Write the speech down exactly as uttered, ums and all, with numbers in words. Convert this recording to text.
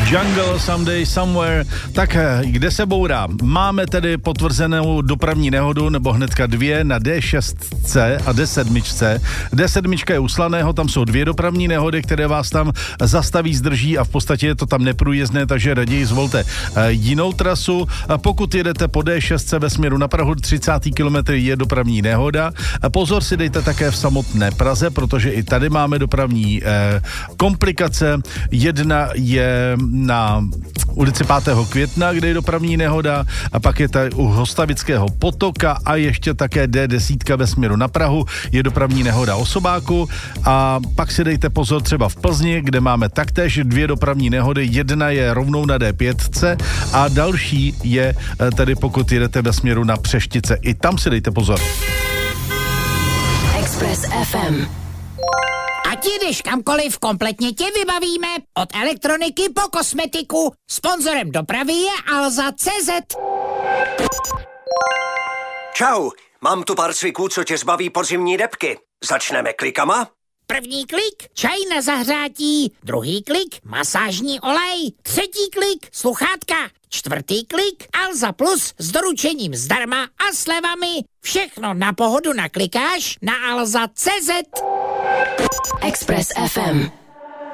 Jungle Someday Somewhere. Tak kde se bourá? Máme tedy potvrzenou dopravní nehodu, nebo hnedka dvě na D šest a D sedm. D sedm je u Slaného, tam jsou dvě dopravní nehody, které vás tam zastaví, zdrží a v podstatě je to tam neprůjezdné, takže raději zvolte jinou trasu. Pokud jedete po D šest ve směru na Prahu, třicátý kilometr je dopravní nehoda. Pozor si dejte také v samotné Praze, protože i tady máme dopravní eh, komplikace. Jedna je na ulici pátého května, kde je dopravní nehoda, a pak je tady u Hostavického potoka a ještě také D deset ve směru na Prahu je dopravní nehoda Osobáku. A pak si dejte pozor třeba v Plzni, kde máme taktéž dvě dopravní nehody. Jedna je rovnou na D pět a další je tedy pokud jedete ve směru na Přeštice. I tam si dejte pozor. Express F M. Ať jdeš kamkoliv, kompletně tě vybavíme. Od elektroniky po kosmetiku. Sponzorem dopravy je Alza tečka cé zet. Čau, mám tu pár cviků, co tě zbaví podzimní debky. Začneme klikama? První klik, čaj na zahřátí. Druhý klik, masážní olej. Třetí klik, sluchátka. Čtvrtý klik, Alza Plus s doručením zdarma a slevami. Všechno na pohodu naklikáš na alza tečka cé zet. Express F M.